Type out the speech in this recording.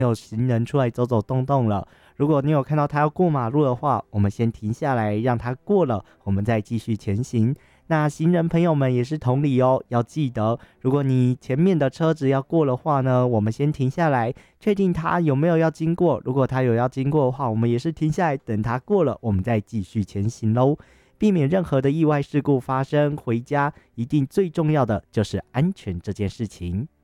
有行人出来走走动动了。如果你有看到他要过马路的话，我们先停下来让他过了，我们再继续前行。那行人朋友们也是同理哦，要记得，如果你前面的车子要过的话呢，我们先停下来，确定他有没有要经过。如果他有要经过的话，我们也是停下来等他过了，我们再继续前行喽，避免任何的意外事故发生。回家一定最重要的就是安全这件事情。